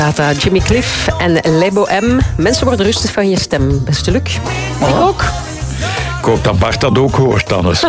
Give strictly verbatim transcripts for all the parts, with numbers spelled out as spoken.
Tata, Jimmy Cliff en Lebo M. Mensen worden rustig van je stem, beste Luc. Oh. Ik ook. Ik hoop dat Bart dat ook hoort dan eens.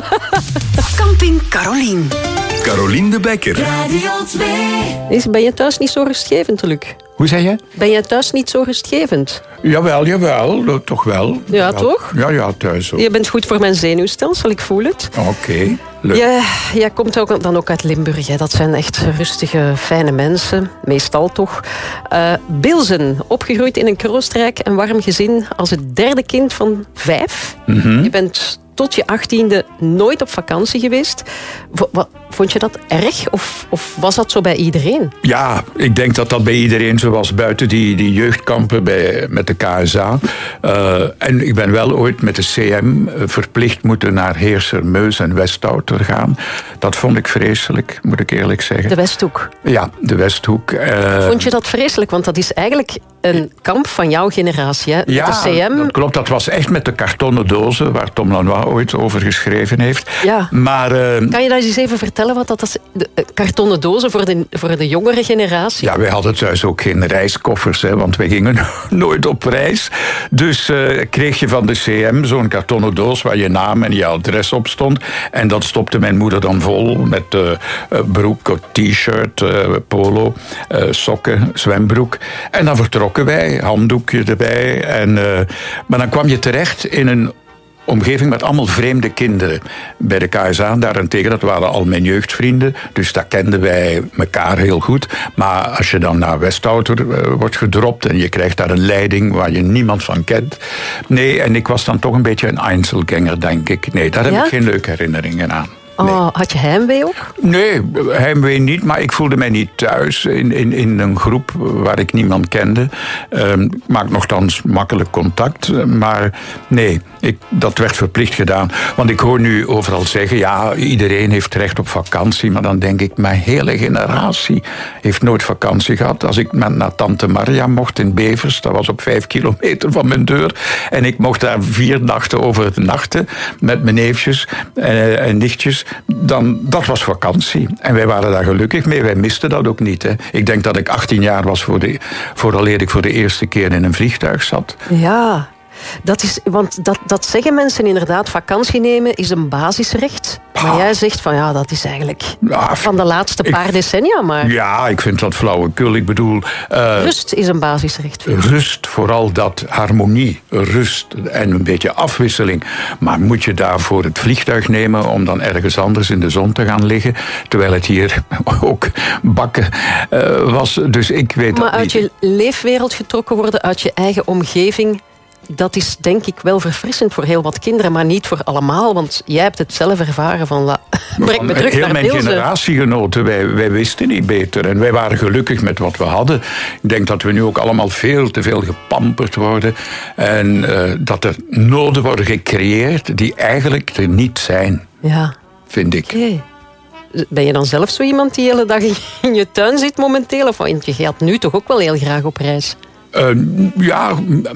Camping Carolien. Carolien de Bekker. Radio twee. Is, ben je thuis niet zo rustgevend, Luc? Hoe zei je? Ben je thuis niet zo rustgevend? Jawel, jawel, toch wel. Ja, ja, toch? Ja, ja, thuis ook. Je bent goed voor mijn zenuwstelsel, ik voel het. Oké, okay, leuk. Ja, jij komt ook dan ook uit Limburg. Hè. Dat zijn echt rustige, fijne mensen. Meestal toch. Uh, Bilzen, opgegroeid in een kroostrijk en warm gezin als het derde kind van vijf. Mm-hmm. Je bent tot je achttiende nooit op vakantie geweest. V- wat, vond je dat erg of, of was dat zo bij iedereen? Ja, ik denk dat dat bij iedereen zo was. Buiten die, die jeugdkampen bij, met de K S A. Uh, en ik ben wel ooit met de C M verplicht moeten naar Heerser, Meus en Westouter gaan. Dat vond ik vreselijk, moet ik eerlijk zeggen. De Westhoek. Ja, de Westhoek. Uh, vond je dat vreselijk? Want dat is eigenlijk een kamp van jouw generatie, hè? Met ja, de C M. Dat klopt. Dat was echt met de kartonnen dozen waar Tom Lanois ooit over geschreven heeft. Ja. Maar, uh, kan je dat eens even vertellen? Wat dat is? De kartonnen dozen voor de, voor de jongere generatie? Ja, wij hadden thuis ook geen reiskoffers, hè, want wij gingen nooit op reis. Dus uh, kreeg je van de C M zo'n kartonnen doos waar je naam en je adres op stond. En dat stopte mijn moeder dan vol met uh, broek, t-shirt, uh, polo, uh, sokken, zwembroek. En dan vertrokken wij, handdoekje erbij. En, uh, maar dan kwam je terecht in een omgeving met allemaal vreemde kinderen. Bij de K S A daarentegen, dat waren al mijn jeugdvrienden. Dus dat kenden wij elkaar heel goed. Maar als je dan naar Westouter uh, wordt gedropt en je krijgt daar een leiding waar je niemand van kent. Nee, en ik was dan toch een beetje een Einzelganger, denk ik. Nee, daar heb ja? ik geen leuke herinneringen aan. Nee. Oh, had je heimwee ook? Nee, heimwee niet, maar ik voelde mij niet thuis in, in, in een groep waar ik niemand kende. Um, ik maak nogthans makkelijk contact, maar nee, ik, dat werd verplicht gedaan. Want ik hoor nu overal zeggen, ja, iedereen heeft recht op vakantie, maar dan denk ik, mijn hele generatie heeft nooit vakantie gehad. Als ik met, naar Tante Maria mocht in Bevers, dat was op vijf kilometer van mijn deur, en ik mocht daar vier nachten over nachten met mijn neefjes en, en nichtjes, dan, dat was vakantie. En wij waren daar gelukkig mee. Wij misten dat ook niet. Hè. Ik denk dat ik achttien jaar was voor de, vooraleer ik voor de eerste keer in een vliegtuig zat. Ja, dat is, want dat, dat zeggen mensen inderdaad. Vakantie nemen is een basisrecht. Maar ah. jij zegt van ja, dat is eigenlijk ja, van de laatste paar ik, decennia. Maar ja, ik vind dat flauwekul. Ik bedoel... Uh, rust is een basisrecht. Rust, vooral dat harmonie, rust en een beetje afwisseling. Maar moet je daarvoor het vliegtuig nemen om dan ergens anders in de zon te gaan liggen, terwijl het hier ook bakken uh, was. Dus ik weet maar dat niet. uit je leefwereld getrokken worden, uit je eigen omgeving, dat is denk ik wel verfrissend voor heel wat kinderen, maar niet voor allemaal, want jij hebt het zelf ervaren van, la, breng me terug heel naar mijn Bilzen. generatiegenoten, wij, wij wisten niet beter en wij waren gelukkig met wat we hadden. Ik denk dat we nu ook allemaal veel te veel gepamperd worden en uh, dat er noden worden gecreëerd die eigenlijk er niet zijn, ja. vind ik. Okay. Ben je dan zelf zo iemand die de hele dag in je tuin zit momenteel? Of want je gaat nu toch ook wel heel graag op reis? Uh, ja,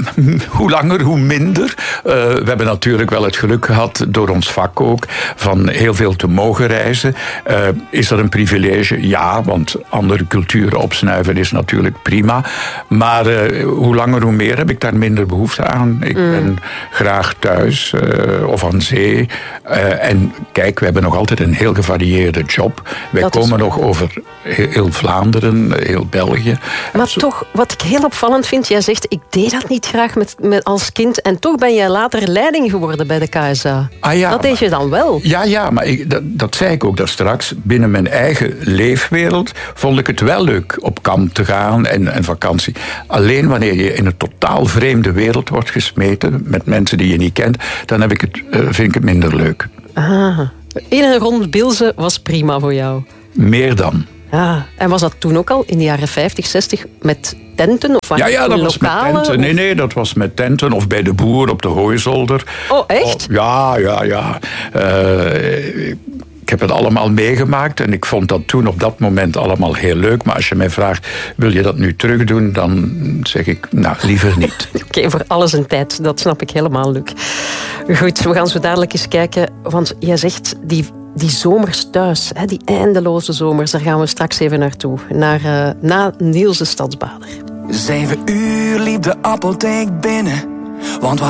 hoe langer, hoe minder. Uh, we hebben natuurlijk wel het geluk gehad, door ons vak ook, van heel veel te mogen reizen. Uh, is dat een privilege? Ja, want andere culturen opsnuiven is natuurlijk prima. Maar uh, hoe langer, hoe meer heb ik daar minder behoefte aan. Ik mm. ben graag thuis uh, of aan zee. Uh, en kijk, we hebben nog altijd een heel gevarieerde job. Wij dat komen nog over heel Vlaanderen, heel België. Maar zo. Toch, wat ik heel opvallend vind, jij zegt, ik deed dat niet graag met, met als kind en toch ben jij later leiding geworden bij de K S A. Ah, ja, dat deed maar, je dan wel. Ja, ja, maar ik, dat, dat zei ik ook daar straks. Binnen mijn eigen leefwereld vond ik het wel leuk op kamp te gaan en, en vakantie. Alleen wanneer je in een totaal vreemde wereld wordt gesmeten met mensen die je niet kent, dan heb ik het, uh, vind ik het minder leuk. Ah, een rond Bilzen was prima voor jou. Meer dan. Ja, en was dat toen ook al in de jaren vijftig, zestig met tenten? Of ja, ja, dat was lokale, met tenten. Nee, of? nee, dat was met tenten of bij de boer op de hooizolder. Oh, echt? Oh, ja, ja, ja. Uh, ik heb het allemaal meegemaakt en ik vond dat toen op dat moment allemaal heel leuk. Maar als je mij vraagt, wil je dat nu terug doen? Dan zeg ik, nou, liever niet. Oké, okay, voor alles een tijd. Dat snap ik helemaal, Luc. Goed, we gaan zo dadelijk eens kijken. Want jij zegt, die die zomers thuis, hè, die eindeloze zomers, daar gaan we straks even naartoe. Naar, uh, na Niels de Stadsbader. Zeven uur liep de apotheek binnen, want